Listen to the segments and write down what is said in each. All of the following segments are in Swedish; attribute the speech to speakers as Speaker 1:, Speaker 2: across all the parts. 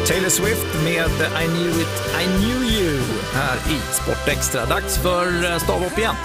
Speaker 1: Taylor Swift med I Knew It, I Knew You här i Sportextra. Dags för stavhopp igen.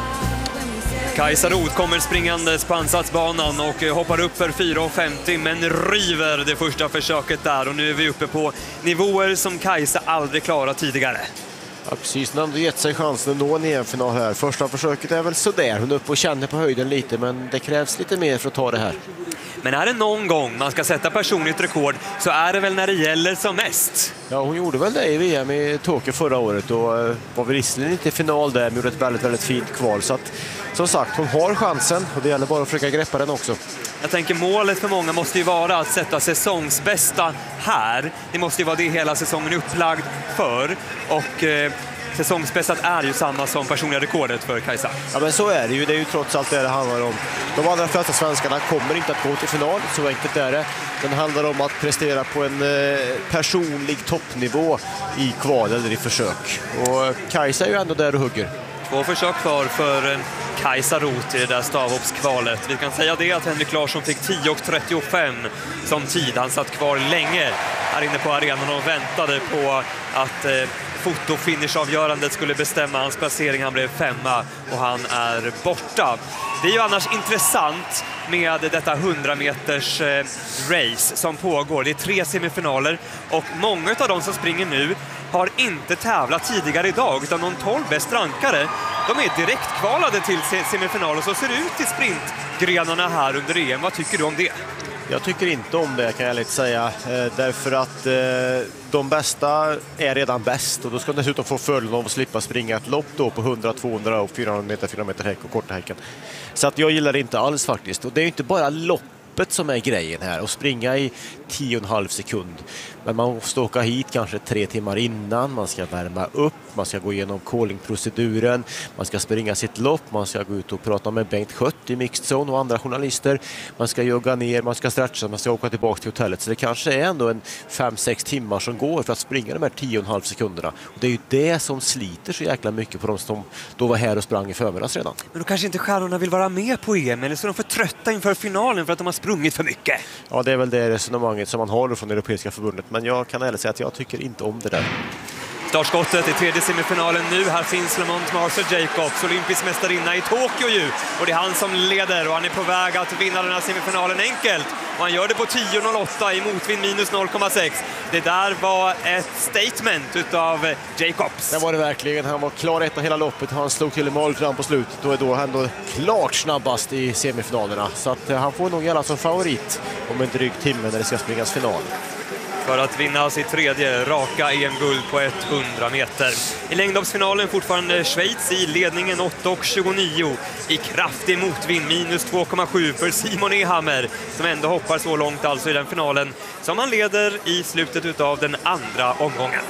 Speaker 2: Kajsa Roth kommer springandes på ansatsbanan och hoppar upp för 4,50 men river det första försöket där. Och nu är vi uppe på nivåer som Kajsa aldrig klarat tidigare.
Speaker 3: Ja, precis. Hon har gett sig chansen att nå en EM-final här. Första försöket är väl sådär. Hon är uppe och känner på höjden lite, men det krävs lite mer för att ta det här.
Speaker 2: Men är det någon gång man ska sätta personligt rekord så är det väl när det gäller som mest.
Speaker 3: Ja, hon gjorde väl det i VM i Tokyo förra året och var väl visserligen inte i final där, men gjorde ett väldigt, väldigt fint kval. Så att, som sagt, hon har chansen och det gäller bara att försöka greppa den också.
Speaker 2: Jag tänker målet för många måste ju vara att sätta säsongsbästa här. Det måste ju vara det hela säsongen upplagd för och säsongsbästat är ju samma som personliga rekordet för Kajsa.
Speaker 3: Ja, men så är det ju. Det är ju trots allt det handlar om. De allra flesta svenskarna kommer inte att gå till final, så enkelt är det. Den handlar om att prestera på en personlig toppnivå i kval eller i försök. Och Kajsa är ju ändå där och hugger.
Speaker 2: 2 försök för Kajsa Roth i det där stavhoppskvalet. Vi kan säga det att Henrik Larsson fick 10,35 som tid. Han satt kvar länge här inne på arenan och väntade på att fotofinishavgörandet skulle bestämma hans placering. Han blev 5:a och han är borta. Det är ju annars intressant med detta 100 meters race som pågår. Det är 3 semifinaler och många av de som springer nu har inte tävlat tidigare idag, utan de 12 bäst rankade, de är direkt kvalade till semifinal och så ser det ut i sprintgrenarna här under EM. Vad tycker du om det?
Speaker 3: Jag tycker inte om det, kan jag lite säga, därför att de bästa är redan bäst och då ska de dessutom få fördelen av att slippa springa ett lopp då på 100, 200 och 400 meter häck och korta häcken. Så att jag gillar det inte alls faktiskt. Och det är inte bara loppet som är grejen här och springa i 10,5 sekund. Men man måste åka hit kanske 3 timmar innan, man ska värma upp, man ska gå igenom callingproceduren, man ska springa sitt lopp, man ska gå ut och prata med Bengt Schött i Mixed Zone och andra journalister, man ska jogga ner, man ska stretcha, man ska åka tillbaka till hotellet. Så det kanske är ändå en 5-6 timmar som går för att springa de här 10,5 sekunderna. Och det är ju det som sliter så jäkla mycket på de som då var här och sprang i förmiddags redan.
Speaker 2: Men då kanske inte stjärnorna vill vara med på EM, eller så är de för trötta inför finalen för att de har sprungit för mycket.
Speaker 3: Ja, det är väl det resonemanget som man har från Europeiska förbundet. Men jag kan ärligt säga att jag tycker inte om det där.
Speaker 2: Startskottet i 3:e semifinalen nu. Här finns Lamont Marshall-Jacobs, olympisk mästarinna i Tokyo ju. Och det är han som leder och han är på väg att vinna den här semifinalen enkelt. Och han gör det på 10,08 i motvind minus 0,6. Det där var ett statement utav Jacobs.
Speaker 3: Det var det verkligen. Han var klar ett av hela loppet. Han slog till i mål fram på slutet och är då ändå klart snabbast i semifinalerna. Så att han får nog gärna som favorit om en dryg timme när det ska springas final.
Speaker 2: För att vinna sitt 3:e raka EM-guld på 100 meter. I längdhoppsfinalen fortfarande Schweiz i ledningen 8,29 i kraftig motvind minus 2,7 för Simon Ehammer som ändå hoppar så långt alltså i den finalen som han leder i slutet av den andra omgången.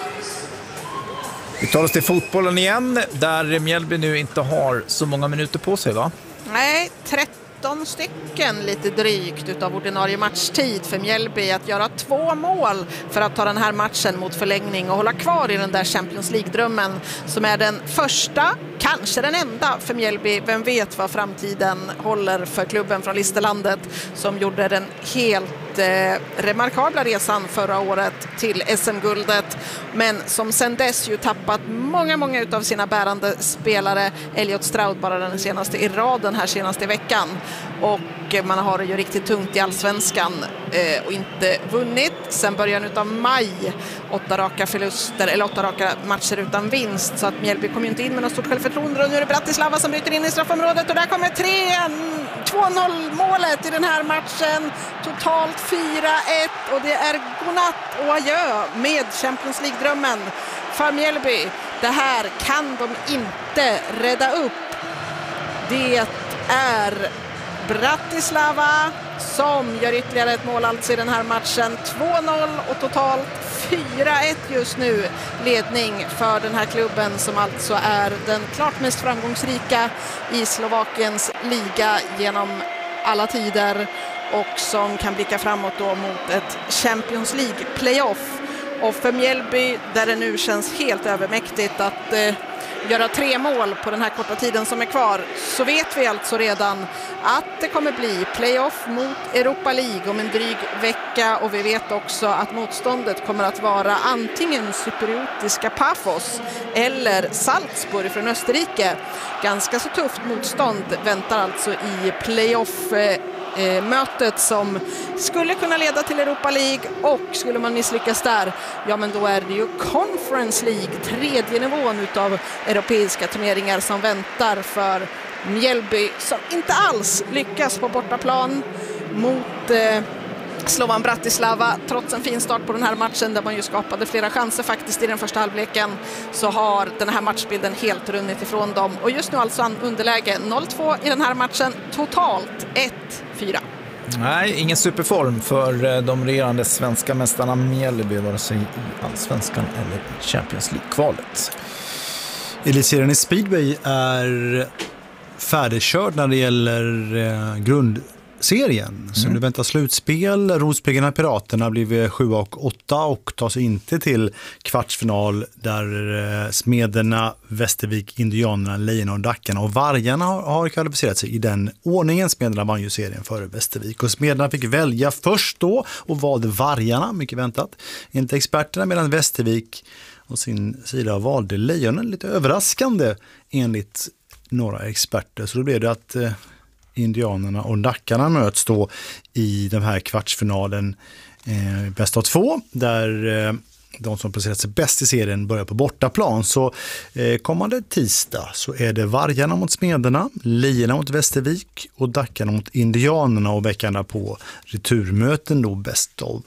Speaker 1: Vi tar oss till fotbollen igen där Mjällby nu inte har så många minuter på sig, va?
Speaker 4: Nej, 13 stycken lite drygt utav ordinarie matchtid för Mjällby att göra 2 mål för att ta den här matchen mot förlängning och hålla kvar i den där Champions League-drömmen som är den första, kanske den enda för Mjällby. Vem vet vad framtiden håller för klubben från Listerlandet som gjorde den helt remarkabla resan förra året till SM-guldet, men som sen dess ju tappat många utav sina bärande spelare. Elliot Stroud bara den senaste i raden här senaste veckan, och man har det ju riktigt tungt i Allsvenskan och inte vunnit sen början utav maj. 8 raka förluster eller 8 raka matcher utan vinst, så att Mjällby kommer ju inte in med något stort självförtroende. Och nu är det Bratislava som bryter in i straffområdet och där kommer 2-0 målet i den här matchen. Totalt 4-1 och det är godnatt och adjö med Champions League-drömmen för Mjällby. Det här kan de inte rädda upp. Det är Bratislava som gör ytterligare ett mål alltså i den här matchen. 2-0 och totalt 4-1 just nu ledning för den här klubben som alltså är den klart mest framgångsrika i Slovakiens liga genom alla tider och som kan blicka framåt då mot ett Champions League playoff. Och för Mjällby där det nu känns helt övermäktigt att göra 3 mål på den här korta tiden som är kvar, så vet vi alltså redan att det kommer bli playoff mot Europa League om en dryg vecka, och vi vet också att motståndet kommer att vara antingen cypriotiska Pafos eller Salzburg från Österrike. Ganska så tufft motstånd väntar alltså i playoff-mötet som skulle kunna leda till Europa League, och skulle man misslyckas där, ja men då är det ju Conference League, 3:e nivån utav europeiska turneringar som väntar för Mjällby, som inte alls lyckas på bortaplan mot Slovan Bratislava. Trots en fin start på den här matchen där man ju skapade flera chanser faktiskt i den första halvleken, så har den här matchbilden helt runnit ifrån dem. Och just nu alltså underläge 0-2 i den här matchen, totalt 1-4.
Speaker 1: Nej, ingen superform för de regerande svenska mästarna Mjällby, vare sig i Allsvenskan eller Champions League-kvalet.
Speaker 5: Elitserien i speedway är färdigkörd när det gäller grundserien. Så nu väntar slutspel. Rospiggarna Piraterna blir 7 och 8 och tar sig inte till kvartsfinal, där Smederna, Västervik, Indianerna, Lejon och Dackarna och Vargarna har kvalificerat sig i den ordningen. Smederna vann ju serien före Västervik, och Smederna fick välja först då och valde Vargarna, mycket väntat, enligt experterna, medan Västervik och sin sida valde Lejonen, lite överraskande enligt några experter. Så då blev det att Indianerna och Dackarna möts då i den här kvartsfinalen bäst av 2, där de som placerat sig bäst i serien börjar på bortaplan. Så kommande tisdag så är det Vargarna mot Smederna, Lejonen mot Västervik och Dackarna mot Indianerna, och veckan på returmöten då bäst av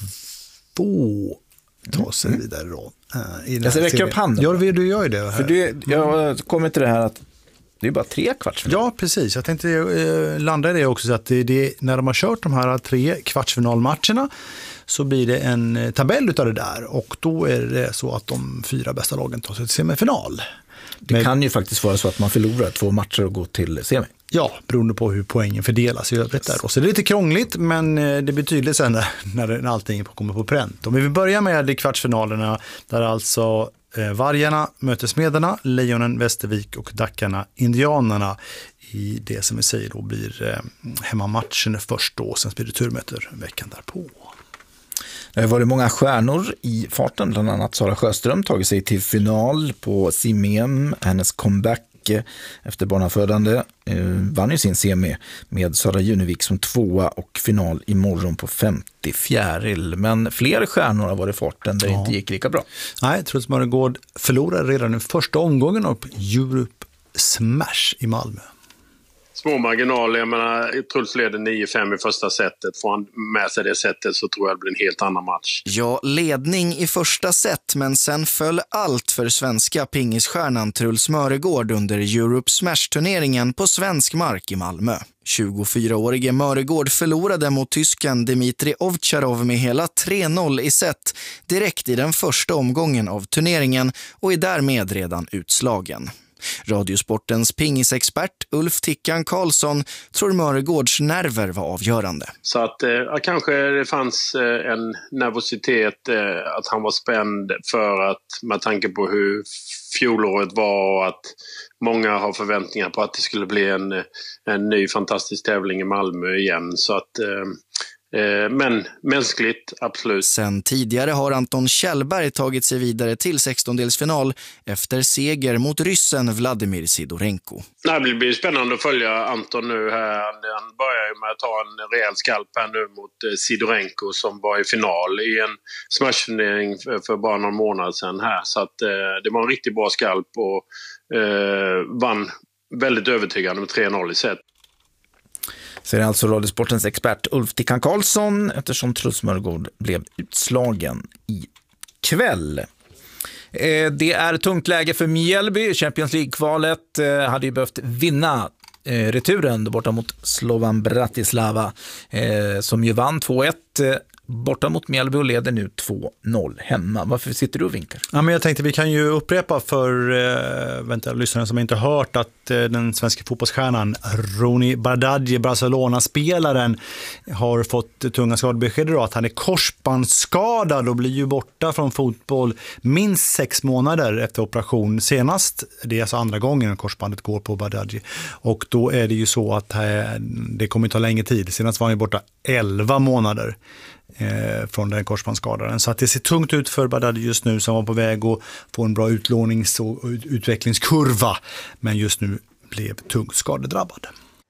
Speaker 5: 2 tar sig vidare då.
Speaker 1: Jag ska räcka upp handen.
Speaker 5: Ja, du gör ju det.
Speaker 1: För jag kommer till det här att det är bara 3 kvartsfinaler.
Speaker 5: Ja, precis. Jag tänkte landa i det också, så att det, när de har kört de här 3 kvartsfinalmatcherna så blir det en tabell utav det där, och då är det så att de 4 bästa lagen tar sig till semifinal.
Speaker 1: Det kan ju faktiskt vara så att man förlorar 2 matcher och går till semi.
Speaker 5: Ja, beroende på hur poängen fördelas i övrigt där. Så det är lite krångligt, men det blir tydligt sen när allting kommer på pränt. Om vi vill börja med kvartsfinalerna, där alltså Vargarna möter Smederna, Lejonen Västervik och Dackarna Indianerna i det som vi säger då blir hemmamatchen först då, sen blir det turmöter veckan därpå.
Speaker 1: Det har varit många stjärnor i farten, bland annat Sara Sjöström tagit sig till final på sim-EM. Hennes comeback efter barnafödande vann ju sin semi med Sara Junevik som 2:a och final imorgon på 50 fjäril. Men fler stjärnor har varit i farten där det inte gick lika bra.
Speaker 5: Nej, Truls Mörgård förlorade redan den första omgången av Europe Smash i Malmö.
Speaker 6: Små marginaler, jag menar, Truls leder 9-5 i första setet. Får han med sig det setet så tror jag det blir en helt annan match.
Speaker 7: Ja, ledning i första set, men sen föll allt för svenska pingisstjärnan Truls Mörgård under Europe Smash-turneringen på svensk mark i Malmö. 24-årige Mörgård förlorade mot tysken Dmitri Ovtcharov med hela 3-0 i set direkt i den första omgången av turneringen och är därmed redan utslagen. Radiosportens pingisexpert Ulf Tickan Karlsson tror Mörgårds nerver var avgörande.
Speaker 6: Så att kanske det fanns en nervositet, att han var spänd för att, med tanke på hur fjolåret var, och att många har förväntningar på att det skulle bli en ny fantastisk tävling i Malmö igen. Så att men mänskligt, absolut.
Speaker 7: Sen tidigare har Anton Kjellberg tagit sig vidare till 16-delsfinal efter seger mot ryssen Vladimir Sidorenko.
Speaker 6: Det blir spännande att följa Anton nu här. Han börjar ju med att ta en rejäl skalp här nu mot Sidorenko som var i final i en smashturnering för bara någon månad sedan här. Så att det var en riktigt bra skalp och vann väldigt övertygande med 3-0 i set.
Speaker 1: Så är det alltså Radiosportens expert Ulf Tickan Karlsson, eftersom Truls Mörgård blev utslagen i kväll. Det är tungt läge för Mjällby. Champions League-kvalet hade ju behövt vinna returen borta mot Slovan Bratislava som ju vann 2-1 borta mot Mjällby och leder nu 2-0 hemma. Varför sitter du och vinkar?
Speaker 5: Ja, men jag tänkte vi kan ju upprepa för lyssnare som inte hört att den svenska fotbollsstjärnan Ronny Bardghji, Barcelona-spelaren, har fått tunga skadebesked idag att han är korsbandsskadad och blir ju borta från fotboll minst 6 månader efter operation senast. Det är alltså andra gången korsbandet går på Bardghji. Och då är det ju så att det kommer ta längre tid. Senast var han borta 11 månader från den korsbandsskadaren. Så att det ser tungt ut för Bardghji just nu, som var på väg att få en bra utlånings- och utvecklingskurva, men just nu blev tungt skadedrabbad.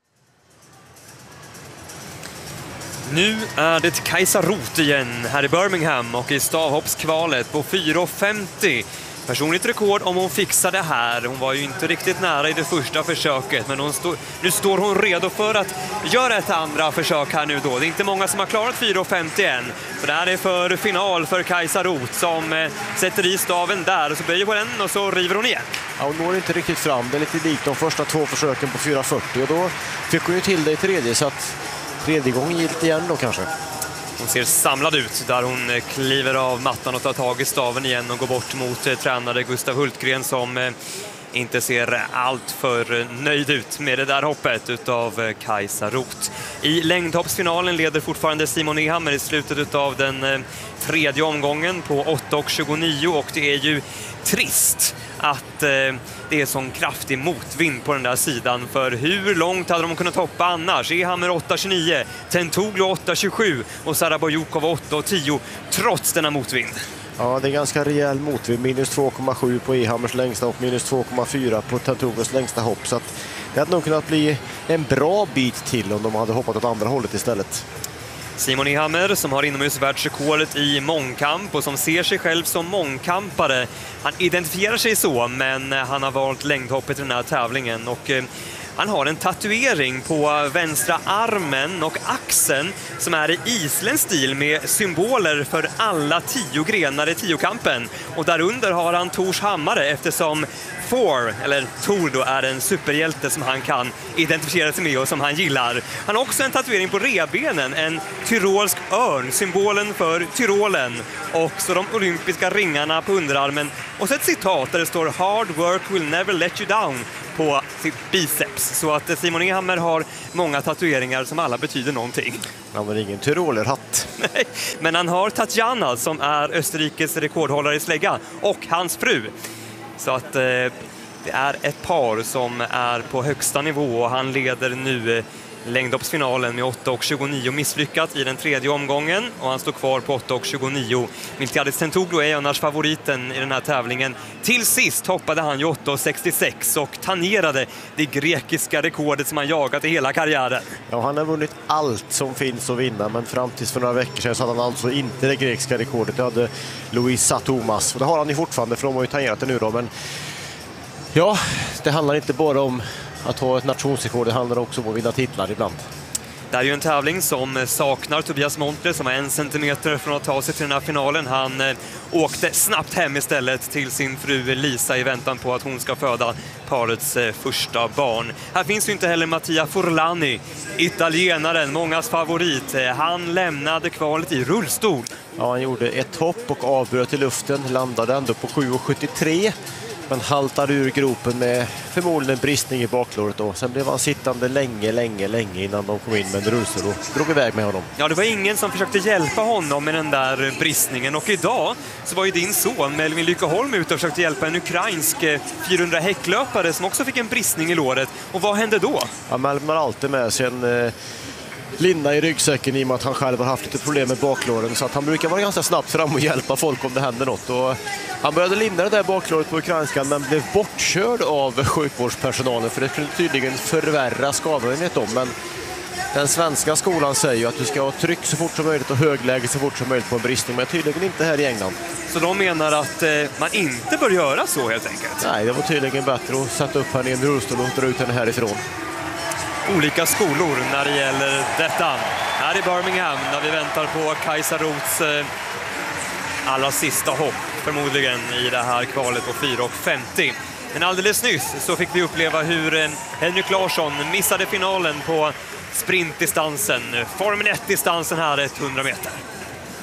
Speaker 2: Nu är det Kajsa Roth igen här i Birmingham och i stavhoppskvalet på 4,50. Personligt rekord om hon fixar det här. Hon var ju inte riktigt nära i det första försöket, men nu står hon redo för att göra ett andra försök här nu då. Det är inte många som har klarat 4,50 än. Så det här är för final för Kajsa Roth som sätter i staven där och så böjer på den och så river hon igen.
Speaker 3: Ja, hon når inte riktigt fram. Det är lite likt de första 2 försöken på 4,40 och då fick hon ju till det i tredje, så att tredje gången gick igen då kanske.
Speaker 2: Hon ser samlad ut där hon kliver av mattan och tar tag i staven igen och går bort mot tränare Gustav Hultgren som inte ser allt för nöjd ut med det där hoppet utav Kajsa Roth. I längdhoppsfinalen leder fortfarande Simon Ehammer i slutet av den tredje omgången på 8,29 och det är ju trist att det är sån kraftig motvind på den där sidan, för hur långt hade de kunnat hoppa annars? Ehammer 8,29, Tentoglu 8,27 och Sarabojukov 8,10 trots denna motvind.
Speaker 3: Ja, det är ganska rejäl motvind. Minus 2,7 på Ehammers längsta och minus 2,4 på Tentoglus längsta hopp. Så att det hade nog kunnat bli en bra bit till om de hade hoppat åt andra hållet istället.
Speaker 2: Simon Ehammer som har inomhusvärldsrekordet i mångkamp och som ser sig själv som mångkampare. Han identifierar sig så, men han har valt längdhoppet i den här tävlingen och han har en tatuering på vänstra armen och axeln som är i isländsk stil med symboler för alla 10 grenar i 10-kampen. Och därunder har han Tors hammare eftersom Thor, eller Thor då, är en superhjälte som han kan identifiera sig med och som han gillar. Han har också en tatuering på rebenen, en tyrolsk örn, symbolen för Tyrolen, och så de olympiska ringarna på underarmen och så ett citat där det står "Hard work will never let you down" på sitt biceps. Så att Simon Ehammer har många tatueringar som alla betyder någonting.
Speaker 3: Han har ingen tyrolerhatt.
Speaker 2: Nej, men han har Tatjana som är Österrikes rekordhållare i slägga och hans fru. Så att det är ett par som är på högsta nivå och han leder nu längdhoppsfinalen med 8,29 misslyckat i den tredje omgången och han står kvar på 8,29. Miltiadis Tentoglu är annars favoriten i den här tävlingen. Till sist hoppade han ju 8,66 och tangerade det grekiska rekordet som han jagat i hela karriären.
Speaker 3: Ja, han har vunnit allt som finns att vinna, men fram tills för några veckor sedan så hade han alltså inte det grekiska rekordet. Det hade Luis Satoumas och det har han ju fortfarande, för de har ju tangerat det nu då. Men ja, det handlar inte bara om att ha ett nationsrekord, det handlar också om att vinna titlar ibland.
Speaker 2: Det är ju en tävling som saknar Tobias Montler som är 1 centimeter från att ta sig till den här finalen. Han åkte snabbt hem istället till sin fru Lisa i väntan på att hon ska föda parets första barn. Här finns ju inte heller Mattia Forlani, italienaren, mångas favorit. Han lämnade kvalet i rullstol.
Speaker 3: Ja, han gjorde ett hopp och avbröt i luften, landade ändå på 7,73. Men haltade ur gropen med förmodligen en bristning i baklåret då. Sen blev han sittande länge innan de kom in med en rullstol och drog iväg med honom.
Speaker 2: Ja, det var ingen som försökte hjälpa honom med den där bristningen. Och idag så var ju din son Melvin Lyckeholm ute och försökte hjälpa en ukrainsk 400 häcklöpare som också fick en bristning i låret. Och vad hände då?
Speaker 3: Ja, Melvin har alltid med sig en linda i ryggsäcken i och med att han själv har haft lite problem med baklåren, så att han brukar vara ganska snabbt fram och hjälpa folk om det händer något. Och han började linda det där baklåret på ukrainskan men blev bortkörd av sjukvårdspersonalen för det skulle tydligen förvärra skadorna, men den svenska skolan säger ju att du ska ha tryck så fort som möjligt och högläge så fort som möjligt på en bristning, men tydligen inte här i England.
Speaker 2: Så de menar att man inte bör göra så helt enkelt?
Speaker 3: Nej, det var tydligen bättre att sätta upp henne i en rullstol och dra ut henne härifrån.
Speaker 2: Olika skolor när det gäller detta. Här i Birmingham när vi väntar på Kajsa Roths allra sista hopp förmodligen i det här kvalet på 4,50. Men alldeles nyss så fick vi uppleva hur Henrik Larsson missade finalen på sprintdistansen. Formel 1-distansen här 100 meter.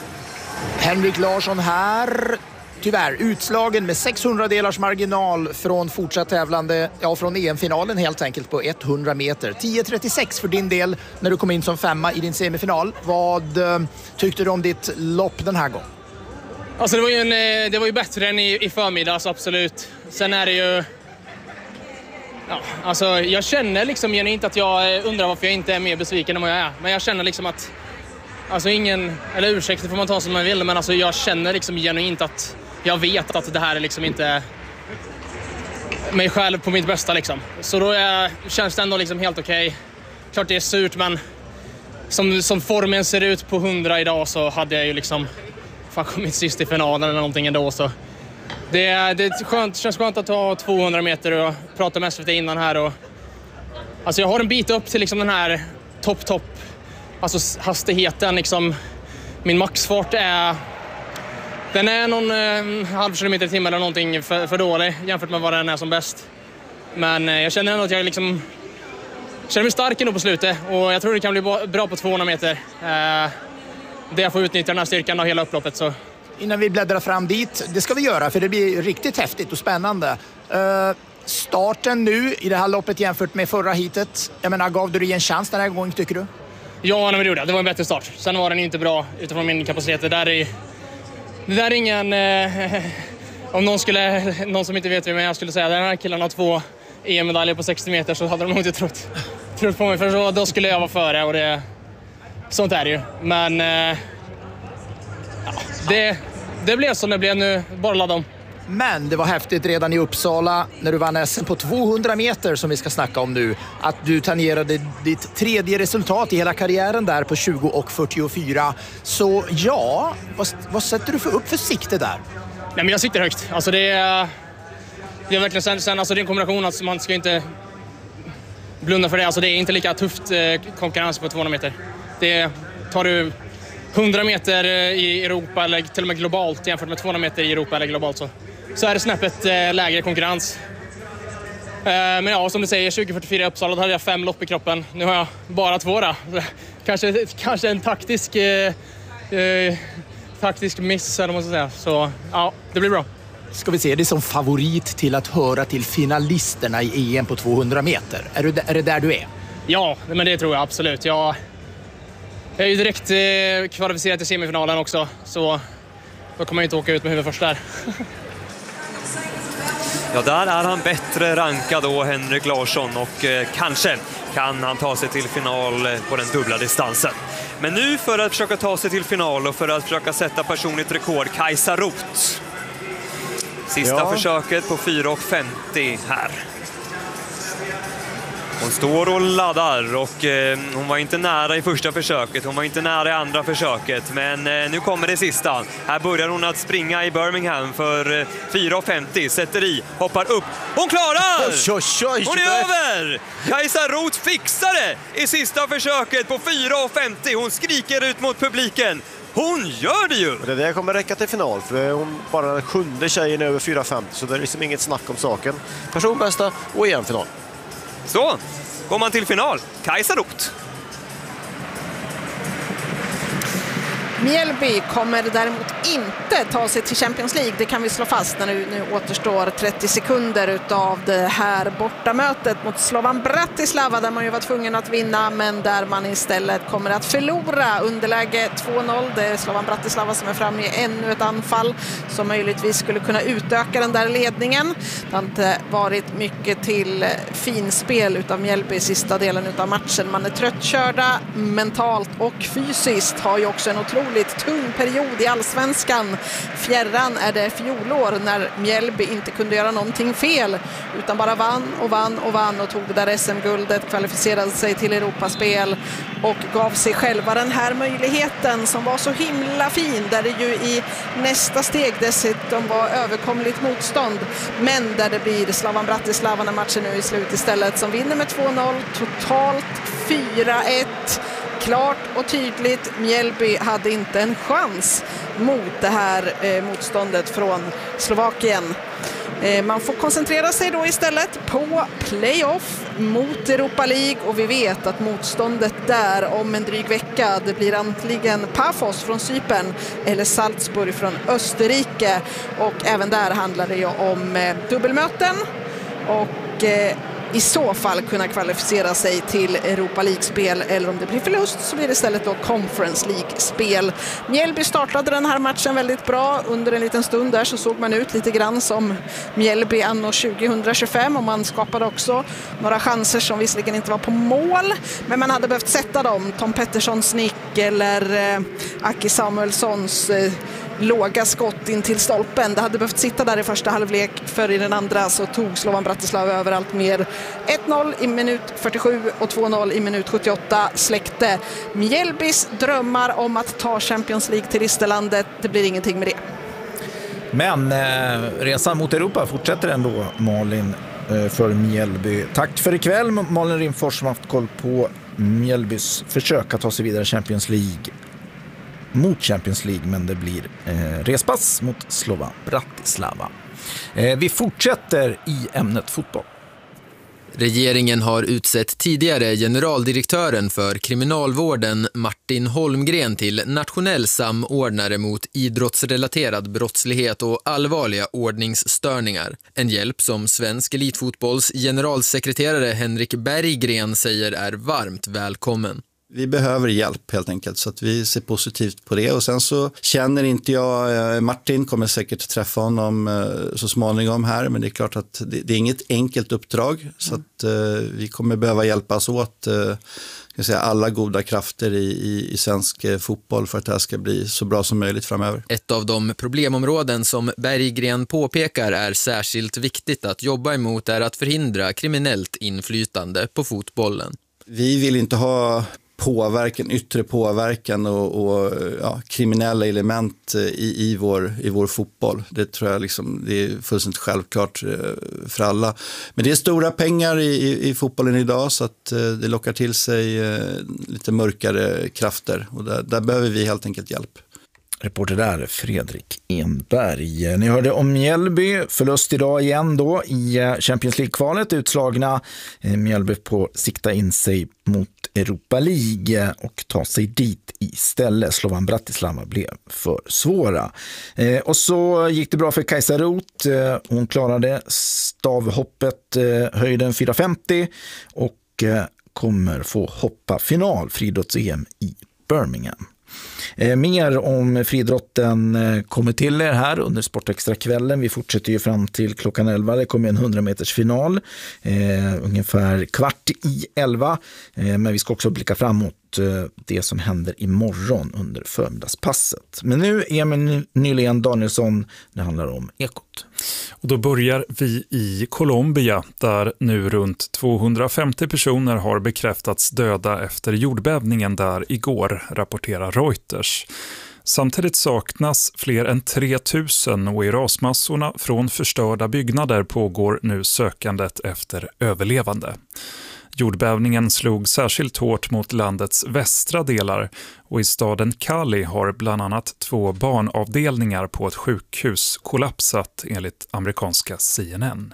Speaker 8: Henrik Larsson här. Tyvärr utslagen med 600-delars marginal från fortsatt tävlande, från EM-finalen helt enkelt på 100 meter. 10.36 för din del när du kom in som femma i din semifinal. Vad tyckte du om ditt lopp den här gången?
Speaker 9: Alltså det var ju bättre än i förmiddags, absolut. Sen är det ju... Ja, alltså jag känner liksom inte att jag undrar varför jag inte är mer besviken än vad jag är. Men jag känner liksom att... Alltså eller ursäkt, det får man ta som man vill, men alltså jag känner liksom genuint att jag vet att det här är liksom inte mig själv på mitt bästa liksom. Så då känns det ändå liksom helt okej. Klart det är surt, men som formen ser ut på 100 idag så hade jag ju liksom kommit sist i finalen eller någonting ändå. Så det känns skönt att ta 200 meter och prata med SVT innan här. Och, alltså jag har en bit upp till liksom den här topp. Alltså hastigheten, liksom, min maxfart den är någon halv kilometer i timmen eller någonting för dålig jämfört med vad den är som bäst. Men jag känner ändå att jag liksom känner mig stark ändå på slutet och jag tror det kan bli bra på 200 meter. Det jag får utnyttja den här styrkan av hela upploppet. Så.
Speaker 8: Innan vi bläddrar fram dit, det ska vi göra för det blir riktigt häftigt och spännande. Starten nu i det här loppet jämfört med förra hitet, jag menar, gav du dig en chans den här gången tycker du?
Speaker 9: Ja, men det gjorde jag. Det var en bättre start. Sen var den inte bra utifrån min kapacitet. Det där är ingen... om någon som inte vet vem jag skulle säga, den här killen har 2 EM-medaljer på 60 meter så hade de nog inte trott på mig. För då skulle jag vara före och sånt är det ju. Men det blev som det blev nu. Bara ladda om.
Speaker 8: Men det var häftigt redan i Uppsala när du vann SM på 200 meter som vi ska snacka om nu. Att du tangerade ditt 3:e resultat i hela karriären där på 20:44. Så ja, vad sätter du upp för sikte där?
Speaker 9: Nej, men jag siktar högt. Alltså det är verkligen sen alltså det är en kombination att man ska inte blunda för det. Alltså det är inte lika tufft konkurrens på 200 meter. Det tar du 100 meter i Europa eller till och med globalt jämfört med 200 meter i Europa eller globalt så är det snäppet lägre konkurrens. Men ja, som du säger, 2044 i Uppsala, då hade jag 5 lopp i kroppen. Nu har jag bara 2 då. Kanske en taktisk miss eller vad man ska säga. Så ja, det blir bra.
Speaker 8: Ska vi se det som favorit till att höra till finalisterna i EM på 200 meter? Är det där du är?
Speaker 9: Ja, men det tror jag absolut. Jag är ju direkt kvalificerad till semifinalen också, så då kommer jag inte åka ut med huvudet först där.
Speaker 2: Ja, där är han bättre rankad då, Henrik Larsson, och kanske kan han ta sig till final på den dubbla distansen. Men nu för att försöka ta sig till final och för att försöka sätta personligt rekord, Kajsa Roth. Sista försöket på 4:50 här. Hon står och laddar och hon var inte nära i första försöket, hon var inte nära i andra försöket, men nu kommer det sista. Här börjar hon att springa i Birmingham för 4:50, sätter i, hoppar upp. Hon klarar! Hon är över! Kajsa Roth fixar det i sista försöket på 4:50. Hon skriker ut mot publiken. Hon gör det ju!
Speaker 3: Det där kommer räcka till final, för hon bara den 7:e tjejen över 4:50, så det är liksom inget snack om saken. Personbästa och EM-final.
Speaker 2: Så, går man till final. Kajsa Roth.
Speaker 4: Mjällby kommer däremot inte ta sig till Champions League. Det kan vi slå fast när nu återstår 30 sekunder utav det här bortamötet mot Slovan Bratislava, där man ju var tvungen att vinna, men där man istället kommer att förlora. Underläge 2-0. Det är Slovan Bratislava som är framme i ännu ett anfall som möjligtvis skulle kunna utöka den där ledningen. Det har inte varit mycket till finspel utav Mjällby i sista delen utav matchen. Man är tröttkörda mentalt och fysiskt, har ju också en otroligt tung period i allsvenskan. Fjärran är det fjolår när Mjällby inte kunde göra någonting fel utan bara vann och tog det där SM-guldet, kvalificerade sig till Europaspel och gav sig själva den här möjligheten som var så himla fin, där det ju i nästa steg dessutom var överkomligt motstånd, men där det blir Slovan Bratislava när matchen nu är slut istället, som vinner med 2-0, totalt 4-1. Klart och tydligt, Mjällby hade inte en chans mot det här motståndet från Slovakien. Man får koncentrera sig då istället på playoff mot Europa League, och vi vet att motståndet där om en dryg vecka, det blir antingen Pafos från Cypern eller Salzburg från Österrike, och även där handlar det ju om dubbelmöten och i så fall kunna kvalificera sig till Europa League-spel, eller om det blir förlust så blir det istället då Conference League-spel. Mjällby startade den här matchen väldigt bra. Under en liten stund där så såg man ut lite grann som Mjällby anno 2025, och man skapade också några chanser som visserligen inte var på mål, men man hade behövt sätta dem. Tom Petterssons nick eller Aki Samuelssons låga skott in till stolpen. Det hade behövt sitta där i första halvlek, för i den andra så tog Slovan Bratislava över allt mer. 1-0 i minut 47 och 2-0 i minut 78 släckte Mjällbys drömmar om att ta Champions League till Risterlandet. Det blir ingenting med det.
Speaker 1: Men resan mot Europa fortsätter ändå, Malin, för Mjällby. Tack för ikväll, Malin Rimfors, som har haft koll på Mjällbys försök att ta sig vidare mot Champions League, men det blir respass mot Slovan Bratislava. Vi fortsätter i ämnet fotboll.
Speaker 10: Regeringen har utsett tidigare generaldirektören för kriminalvården Martin Holmgren till nationell samordnare mot idrottsrelaterad brottslighet och allvarliga ordningsstörningar. En hjälp som svensk elitfotbolls generalsekreterare Henrik Berggren säger är varmt välkommen.
Speaker 11: Vi behöver hjälp helt enkelt, så att vi ser positivt på det. Och sen så känner inte jag Martin, kommer säkert träffa honom så småningom här, men det är klart att det är inget enkelt uppdrag, så att vi kommer behöva hjälpas åt alla goda krafter i svensk fotboll för att det här ska bli så bra som möjligt framöver.
Speaker 10: Ett av de problemområden som Berggren påpekar är särskilt viktigt att jobba emot är att förhindra kriminellt inflytande på fotbollen.
Speaker 11: Vi vill inte ha yttre påverkan och kriminella element i vår fotboll. Det tror jag det är fullständigt självklart för alla. Men det är stora pengar i fotbollen idag, så att det lockar till sig lite mörkare krafter, och där behöver vi helt enkelt hjälp.
Speaker 1: Reporter där, Fredrik Enberg. Ni hörde om Mjällby, förlust idag igen då i Champions League-kvalet, utslagna. Mjällby på sikta in sig mot Europa League och ta sig dit istället. Slovan Bratislava blev för svåra. Och så gick det bra för Kajsa Roth. Hon klarade stavhoppet, höjden 4,50 och kommer få hoppa final friidrotts-EM i Birmingham. Mer om friidrotten kommer till er här under Sportextra-kvällen. Vi fortsätter ju fram till klockan 11. Det kommer en 100-meters final, ungefär 10:15. Men vi ska också blicka framåt det som händer imorgon under förmiddagspasset. Men nu är med Nylén Danielsson, det handlar om Ekot.
Speaker 12: Och då börjar vi i Colombia, där nu runt 250 personer har bekräftats döda efter jordbävningen där igår, rapporterar Reuters. Samtidigt saknas fler än 3000 och i rasmassorna från förstörda byggnader pågår nu sökandet efter överlevande. Jordbävningen slog särskilt hårt mot landets västra delar, och i staden Cali har bland annat 2 barnavdelningar på ett sjukhus kollapsat enligt amerikanska CNN.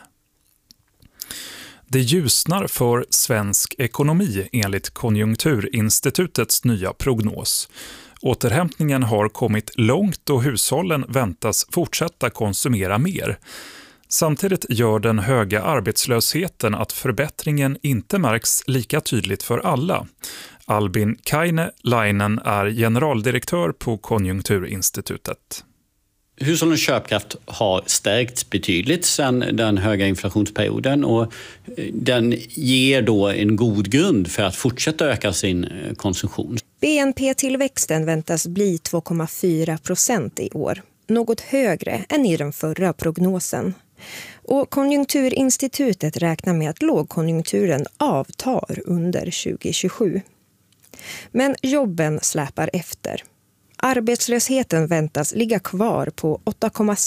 Speaker 12: Det ljusnar för svensk ekonomi enligt Konjunkturinstitutets nya prognos. Återhämtningen har kommit långt och hushållen väntas fortsätta konsumera mer. Samtidigt gör den höga arbetslösheten att förbättringen inte märks lika tydligt för alla. Albin Kaine-Lainen är generaldirektör på Konjunkturinstitutet.
Speaker 13: Hushållens köpkraft har stärkts betydligt sedan den höga inflationsperioden, och den ger då en god grund för att fortsätta öka sin konsumtion.
Speaker 14: BNP-tillväxten väntas bli 2,4% i år, något högre än i den förra prognosen. Och Konjunkturinstitutet räknar med att lågkonjunkturen avtar under 2027. Men jobben släpar efter. Arbetslösheten väntas ligga kvar på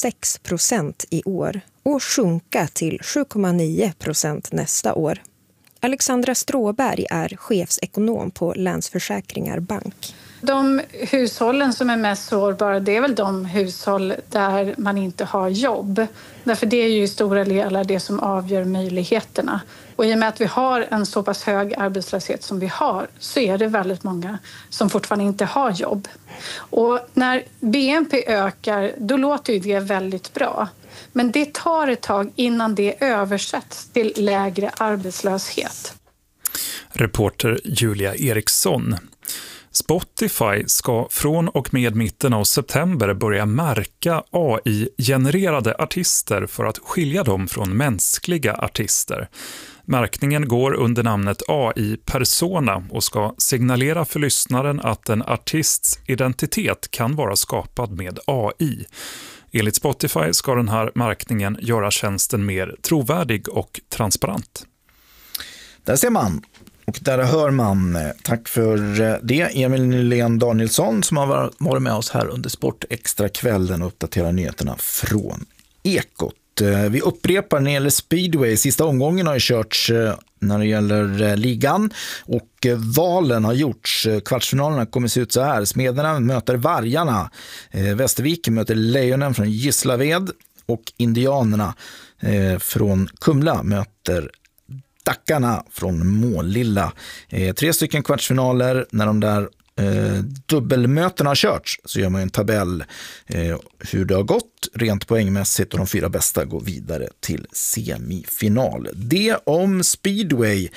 Speaker 14: 8,6% i år och sjunka till 7,9% nästa år. Alexandra Stråberg är chefsekonom på Länsförsäkringar Bank.
Speaker 15: De hushållen som är mest sårbara, det är väl de hushåll där man inte har jobb. Därför det är ju i stora delar det som avgör möjligheterna. Och i och med att vi har en så pass hög arbetslöshet som vi har så är det väldigt många som fortfarande inte har jobb. Och när BNP ökar, då låter ju det väldigt bra. Men det tar ett tag innan det översätts till lägre arbetslöshet.
Speaker 12: Reporter Julia Eriksson. Spotify ska från och med mitten av september börja märka AI-genererade artister för att skilja dem från mänskliga artister. Märkningen går under namnet AI-persona och ska signalera för lyssnaren att en artists identitet kan vara skapad med AI. Enligt Spotify ska den här märkningen göra tjänsten mer trovärdig och transparent.
Speaker 1: Där ser man. Och där hör man. Tack för det. Emil Nylén Danielsson som har varit med oss här under Sportextra-kvällen och uppdaterar nyheterna från Ekot. Vi upprepar när det gäller speedway. Sista omgången har ju körts när det gäller ligan och valen har gjorts. Kvartsfinalerna kommer se ut så här. Smederna möter Vargarna. Västervik möter Lejonen från Gislaved och Indianerna från Kumla möter Dackarna från Målilla. 3 stycken kvartsfinaler. När de där dubbelmötena har körts så gör man en tabell hur det har gått rent poängmässigt och de 4 bästa går vidare till semifinal. Det om speedway.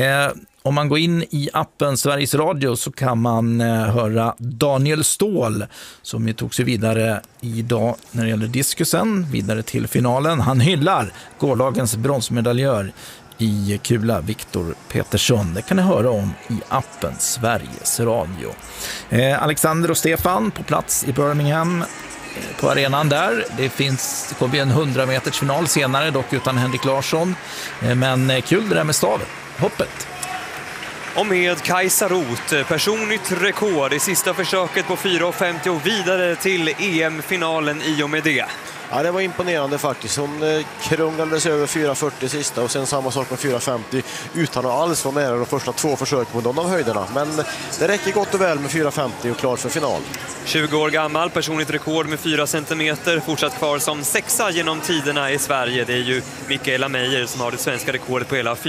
Speaker 1: Om man går in i appen Sveriges Radio så kan man höra Daniel Ståhl som ju tog sig vidare idag när det gäller diskusen, vidare till finalen. Han hyllar gårdagens bronsmedaljör i kula, Viktor Petersson. Det kan ni höra om i appen Sveriges Radio. Alexander och Stefan på plats i Birmingham på arenan där. Det kommer bli en 100-meters final senare, dock utan Henrik Larsson. Men kul det där med stavet. Hoppet.
Speaker 2: Och med Kajsa Roth, personligt rekord i sista försöket på 4,50 och vidare till EM-finalen i och med det.
Speaker 3: Ja, det var imponerande faktiskt. Hon krånglades över 4,40 sista och sen samma sak med 4,50 utan att alls vara nära de första 2 försök på de av höjderna. Men det räcker gott och väl med 4,50 och klar för final. 20
Speaker 2: år gammal, personligt rekord med 4 centimeter, fortsatt kvar som 6:a genom tiderna i Sverige. Det är ju Mikaela Meijer som har det svenska rekordet på hela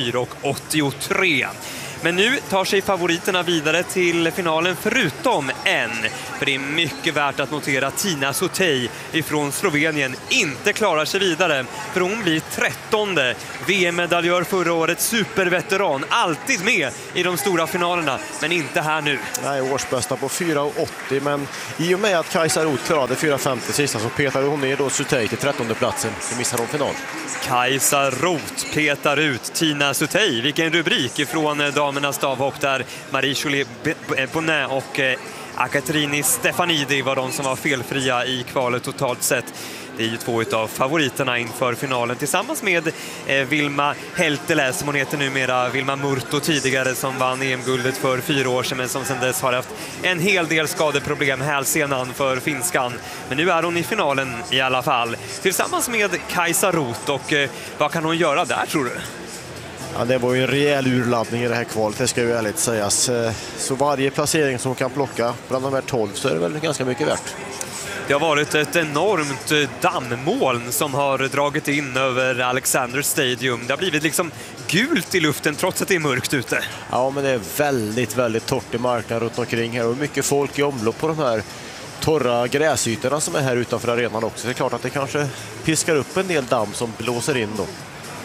Speaker 2: 4,83. Men nu tar sig favoriterna vidare till finalen förutom en. För det är mycket värt att notera att Tina Sutej ifrån Slovenien inte klarar sig vidare. För hon blir 13:e. VM-medaljör förra året, superveteran. Alltid med i de stora finalerna, men inte här nu.
Speaker 3: Nej, årsbästa på 4,80. Men i och med att Kajsa Roth klarade 4,50 sista så petade hon ner då Sutej till 13:e platsen. Så missar hon final.
Speaker 2: Kajsa Roth petar ut Tina Sutej. Vilken rubrik ifrån damernas stavhopp där Marie-Julie Bonnet och Akaterini Stefanidi var de som var felfria i kvalet totalt sett. Det är ju 2 av favoriterna inför finalen tillsammans med Vilma Heltele som hon heter numera, Vilma Murto tidigare som vann EM-guldet för 4 år sedan men som sedan dess har haft en hel del skadeproblem hälsenan för finskan. Men nu är hon i finalen i alla fall tillsammans med Kajsa Roth och vad kan hon göra där tror du?
Speaker 3: Ja, det var ju en rejäl urladdning i det här kvalet, det ska ju ärligt sägas. Så varje placering som kan plocka bland de här 12 så är det väl ganska mycket värt.
Speaker 2: Det har varit ett enormt dammoln som har dragit in över Alexander Stadium. Det har blivit liksom gult i luften trots att det är mörkt ute.
Speaker 3: Ja, men det är väldigt, väldigt torrt i marken runt omkring här och mycket folk i omlopp på de här torra gräsytorna som är här utanför arenan också. Det är klart att det kanske piskar upp en del damm som blåser in då.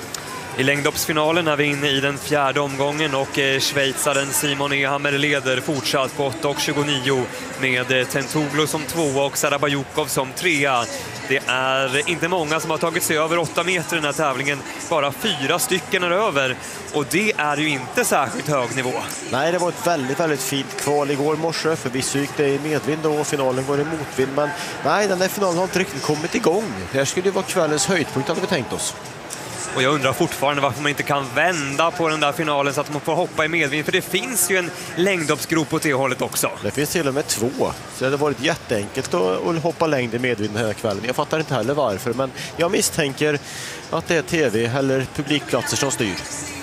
Speaker 2: I längdhoppsfinalen är vi inne i den 4:e omgången och schweizaren Simon Ehammer leder fortsatt på 8,29 med Tentoglu som 2 och Sarabayukov som 3. Det är inte många som har tagit sig över 8 meter i den här tävlingen. Bara 4 stycken är över och det är ju inte särskilt hög nivå.
Speaker 3: Nej, det var ett väldigt, väldigt fint kval igår morse. Förvisso gick det i medvind och finalen går i motvind. Men nej, den där finalen har inte riktigt kommit igång. Det här skulle ju vara kvällens höjdpunkt hade vi tänkt oss.
Speaker 2: Och jag undrar fortfarande varför man inte kan vända på den där finalen så att man får hoppa i medvind. För det finns ju en längdhoppsgrop åt det hållet också.
Speaker 3: Det finns till och med 2. Så det hade varit jätteenkelt att hoppa längd i medvind den här kvällen. Jag fattar inte heller varför, men jag misstänker att det är tv eller publikplatser som styr.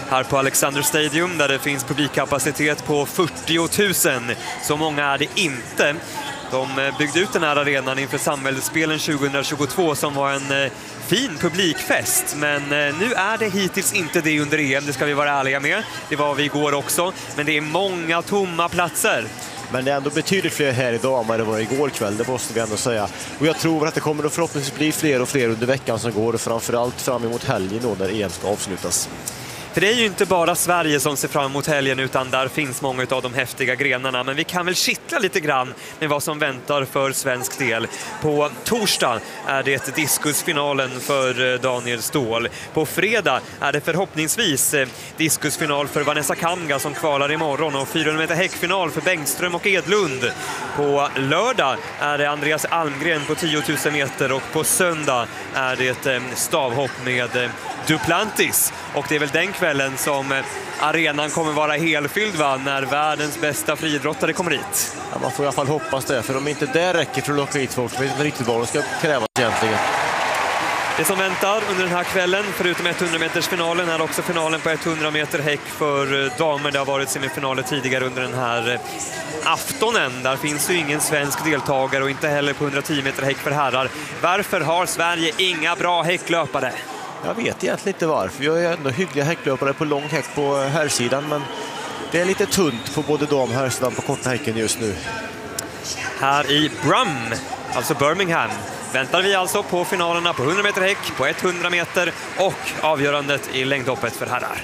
Speaker 2: här på Alexander Stadium där det finns publikkapacitet på 40 000. Så många är det inte. De byggde ut den här arenan inför samhällsspelen 2022 som var en fin publikfest. Men nu är det hittills inte det under EM, det ska vi vara ärliga med. Det var vi igår också, men det är många tomma platser.
Speaker 3: Men det är ändå betydligt fler här idag än vad det var igår kväll, det måste vi ändå säga. Och jag tror att det kommer att förhoppningsvis bli fler och fler under veckan som går, och framförallt fram emot helgen då när EM ska avslutas.
Speaker 2: För det är ju inte bara Sverige som ser fram emot helgen, utan där finns många av de häftiga grenarna. Men vi kan väl kittla lite grann med vad som väntar för svensk del. På torsdag är det diskusfinalen för Daniel Ståhl. På fredag är det förhoppningsvis diskusfinal för Vanessa Kamga som kvalar imorgon, och 400 meter häckfinal för Bengtström och Edlund. På lördag är det Andreas Almgren på 10 000 meter, och på söndag är det stavhopp med Duplantis. Och det är väl den kvällen som arenan kommer vara helfylld, va? När världens bästa friidrottare kommer hit.
Speaker 3: Ja, man får i alla fall hoppas det, för om inte det räcker för att locka hit folk, vet inte riktigt vad de ska krävas egentligen.
Speaker 2: Det som väntar under den här kvällen, förutom 100-metersfinalen, är också finalen på 100 meter häck för damer. Det har varit semifinaler tidigare under den här aftonen. Där finns ju ingen svensk deltagare, och inte heller på 110 meter häck för herrar. Varför har Sverige inga bra häcklöpare?
Speaker 3: Jag vet egentligen inte varför. Vi har ju ändå hyggliga häcklöpare på lång häck på herrsidan, men det är lite tunt på både dam och herrsidan på korta häcken just nu.
Speaker 2: Här i Brum, alltså Birmingham, väntar vi alltså på finalerna på 100 meter häck, på 100 meter och avgörandet i längdhoppet för herrar.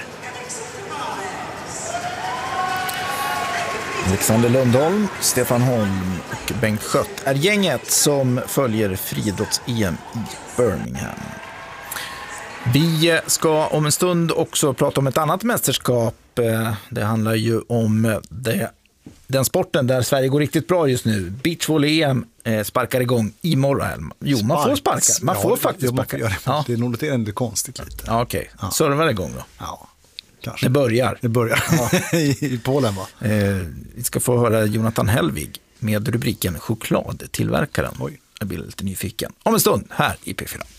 Speaker 1: Alexander Lundholm, Stefan Holm och Bengt Schött är gänget som följer friidrotts-EM i Birmingham. Vi ska om en stund också prata om ett annat mästerskap. Det handlar ju om den sporten där Sverige går riktigt bra just nu. Beachvolley-EM sparkar igång imorgon. Jo, man får sparka. Man får faktiskt sparka.
Speaker 5: Ja. Det är nog lite konstigt lite.
Speaker 1: Ja, okej. Ja. Servar igång då?
Speaker 5: Ja, kanske.
Speaker 1: Det börjar.
Speaker 5: Ja. I Polen, va?
Speaker 1: Vi ska få höra Jonathan Helvig med rubriken Chokladtillverkaren. Oj. Jag blir lite nyfiken. Om en stund här i P4.